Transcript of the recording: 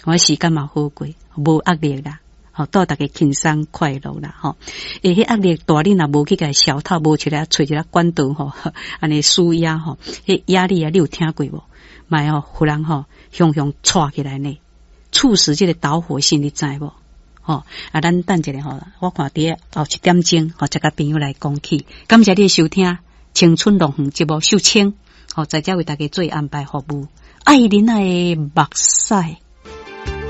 我时间嘛好过，无压力啦。好，祝大家轻松快乐啦！吼，迄压力大，你若无去甲消透，无出来找一个管道吼，安尼舒压吼，迄压力啊，你有听过无？买吼，忽然吼，熊熊窜起来呢，促使这个导火线，你知无？吼，啊，咱等一下吼，我看伫后1点钟，吼，一个朋友来讲起，感谢你的收听，青春龙凤节目秀清，吼，在这为大家做安排服务，爱恁的目屎。